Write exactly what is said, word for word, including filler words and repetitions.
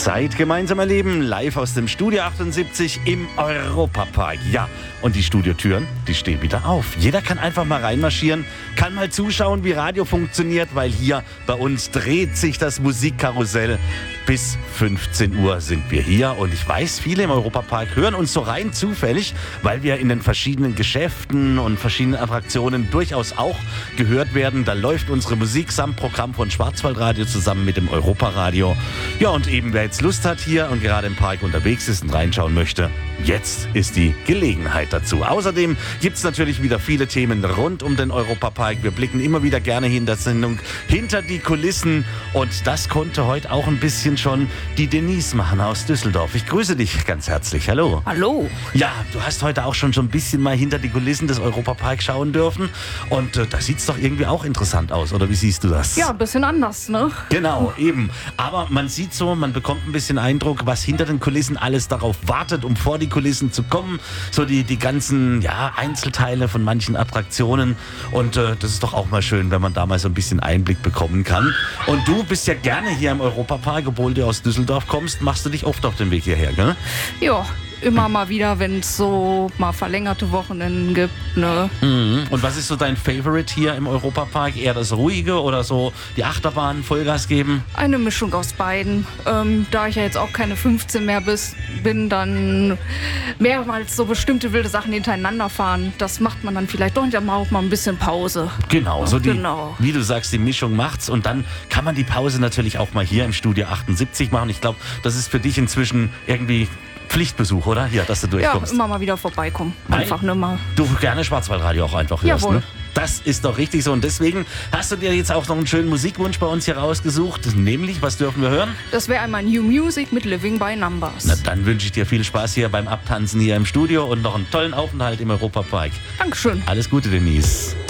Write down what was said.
Zeit gemeinsam erleben, live aus dem Studio achtundsiebzig im Europapark. Ja, und die Studiotüren, die stehen wieder auf. Jeder kann einfach mal reinmarschieren, kann mal zuschauen, wie Radio funktioniert, weil hier bei uns dreht sich das Musikkarussell. Bis fünfzehn Uhr sind wir hier und ich weiß, viele im Europapark hören uns so rein zufällig, weil wir in den verschiedenen Geschäften und verschiedenen Attraktionen durchaus auch gehört werden. Da läuft unsere Musik samt Programm von Schwarzwaldradio zusammen mit dem Europaradio. Ja, und eben wer jetzt Lust hat hier und gerade im Park unterwegs ist und reinschauen möchte, jetzt ist die Gelegenheit dazu. Außerdem gibt es natürlich wieder viele Themen rund um den Europapark. Wir blicken immer wieder gerne in der Sendung hinter die Kulissen und das konnte heute auch ein bisschen schon die Denise machen aus Düsseldorf. Ich grüße dich ganz herzlich. Hallo. Hallo. Ja, du hast heute auch schon so ein bisschen mal hinter die Kulissen des Europaparks schauen dürfen und äh, da sieht es doch irgendwie auch interessant aus, oder wie siehst du das? Ja, ein bisschen anders, ne? Genau, eben. Aber man sieht so, man bekommt ein bisschen Eindruck, was hinter den Kulissen alles darauf wartet, um vor die Kulissen zu kommen. So die, die ganzen ja, Einzelteile von manchen Attraktionen. Und äh, das ist doch auch mal schön, wenn man da mal so ein bisschen Einblick bekommen kann. Und du bist ja gerne hier im Europapark, obwohl du aus Düsseldorf kommst, machst du dich oft auf den Weg hierher, gell? Ja, immer mal wieder, wenn es so mal verlängerte Wochenenden gibt, ne? Mhm. Und was ist so dein Favorite hier im Europapark? Eher das Ruhige oder so die Achterbahn Vollgas geben? Eine Mischung aus beiden. Ähm, da ich ja jetzt auch keine fünfzehn mehr bis, bin, dann mehrmals so bestimmte wilde Sachen hintereinander fahren. Das macht man dann vielleicht doch nicht, aber auch mal ein bisschen Pause. Genau, so die, genau. Wie du sagst, die Mischung macht's. Und dann kann man die Pause natürlich auch mal hier im Studio achtundsiebzig machen. Ich glaube, das ist für dich inzwischen irgendwie Pflichtbesuch, oder? Hier, dass du durchkommst. Ja, immer mal wieder vorbeikommen. Einfach nur mal. Du gerne Schwarzwaldradio auch einfach hörst, Jawohl. Ne? Das ist doch richtig so. Und deswegen hast du dir jetzt auch noch einen schönen Musikwunsch bei uns hier rausgesucht. Nämlich, was dürfen wir hören? Das wäre einmal New Music mit Living by Numbers. Na, dann wünsche ich dir viel Spaß hier beim Abtanzen hier im Studio und noch einen tollen Aufenthalt im Europapark. Dankeschön. Alles Gute, Denise.